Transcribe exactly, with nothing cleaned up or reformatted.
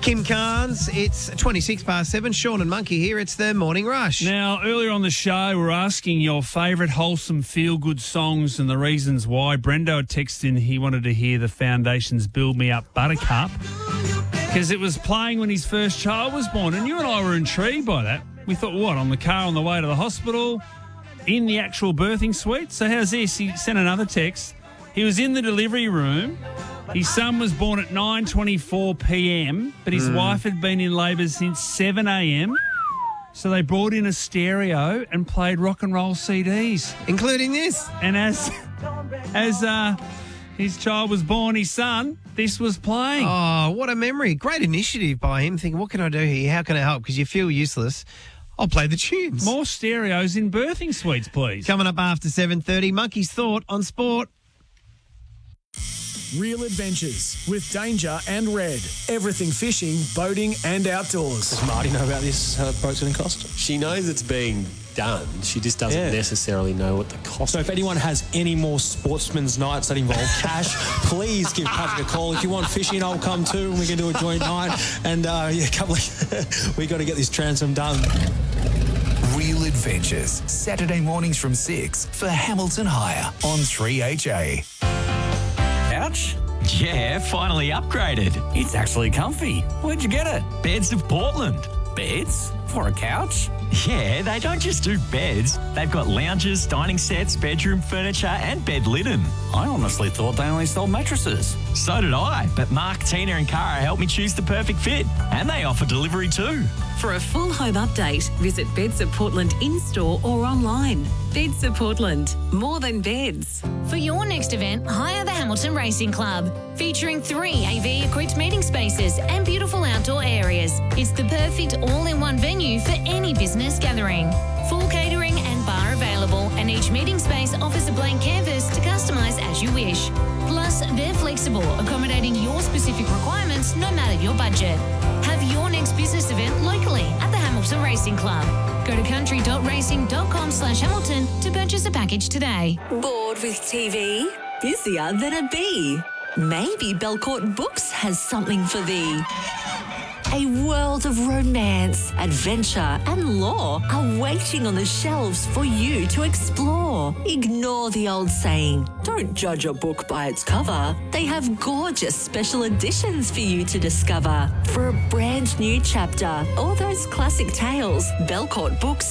Kim Carnes, it's twenty-six past seven. Sean and Monkey here. It's the Morning Rush. Now, earlier on the show, we're asking your favourite wholesome feel-good songs and the reasons why. Brendo had texted in he wanted to hear the Foundation's Build Me Up Buttercup because it was playing when his first child was born, and you and I were intrigued by that. We thought, what, on the car on the way to the hospital, in the actual birthing suite? So how's this? He sent another text. He was in the delivery room. His son was born at nine twenty-four p.m, but his mm. wife had been in labour since seven a.m, so they brought in a stereo and played rock and roll C Ds. Including this. And as as uh, his child was born, his son, this was playing. Oh, what a memory. Great initiative by him, thinking, what can I do here? How can I help? Because you feel useless. I'll play the tunes. More stereos in birthing suites, please. Coming up after seven thirty, Monkey's Thought on Sport. Real adventures with Danger and Red. Everything fishing, boating and outdoors. Does Marty know about this, how the boat's going to cost? She knows it's being done. She just doesn't Yeah. necessarily know what the cost So is. if anyone has any more sportsman's nights that involve cash, please give Patrick a call. If you want fishing, I'll come too and we can do a joint night. And uh, yeah, a couple of we got to get this transom done. Real Adventures, Saturday mornings from six for Hamilton Hire on three H A. Couch? Yeah, finally upgraded. It's actually comfy. Where'd you get it? Beds of Portland. Beds? For a couch? Yeah, they don't just do beds. They've got lounges, dining sets, bedroom furniture and bed linen. I honestly thought they only sold mattresses. So did I, but Mark, Tina and Cara helped me choose the perfect fit. And they offer delivery too. For a full home update, visit Beds of Portland in-store or online. Beds of Portland, more than beds. For your next event, hire the Hamilton Racing Club, featuring three A V-equipped meeting spaces and beautiful outdoor areas. It's the perfect all-in-one venue for any business gathering. Full catering and bar available, and each meeting space offers a blank canvas to customise as you wish. Plus, they're flexible, accommodating your specific requirements no matter your budget. Have your next business event locally at the Hamilton Racing Club. Go to country dot racing dot com slash Hamilton to purchase a package today. Bored with T V? Busier than a bee? Maybe Belcourt Books has something for thee. A world of romance, adventure and lore are waiting on the shelves for you to explore. Ignore the old saying, don't judge a book by its cover. They have gorgeous special editions for you to discover. For a brand new chapter or those classic tales, Belcourt Books